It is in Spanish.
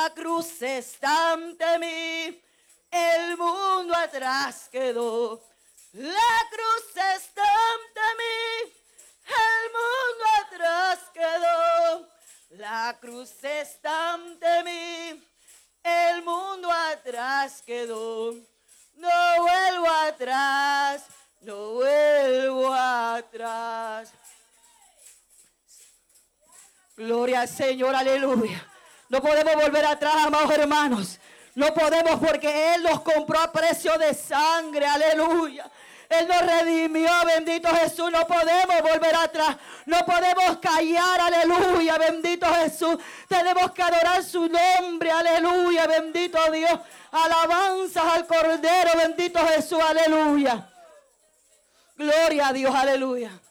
La cruz está ante mí, el mundo atrás quedó. La cruz está ante mí, el mundo atrás quedó. La cruz está ante mí, el mundo atrás quedó. No vuelvo atrás, no vuelvo atrás. Gloria al Señor, aleluya. No podemos volver atrás, amados hermanos. No podemos porque Él nos compró a precio de sangre, aleluya. Él nos redimió, bendito Jesús. No podemos volver atrás. No podemos callar, aleluya, bendito Jesús. Tenemos que adorar su nombre, aleluya, bendito Dios. Alabanzas al Cordero, bendito Jesús, aleluya. Gloria a Dios, aleluya.